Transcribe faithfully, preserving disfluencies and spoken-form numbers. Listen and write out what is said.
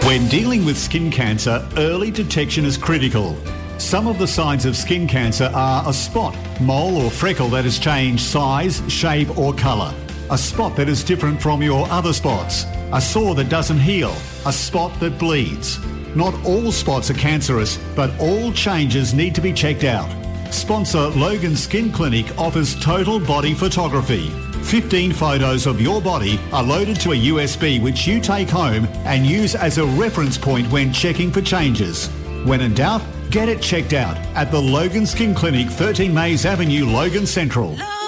When dealing with skin cancer, early detection is critical. Some of the signs of skin cancer are a spot, mole or freckle that has changed size, shape or colour. A spot that is different from your other spots. A sore that doesn't heal. A spot that bleeds. Not all spots are cancerous, but all changes need to be checked out. Sponsor Logan Skin Clinic offers total body photography. fifteen photos of your body are loaded to a U S B which you take home and use as a reference point when checking for changes. When in doubt, get it checked out at the Logan Skin Clinic, thirteen Mays Avenue, Logan Central.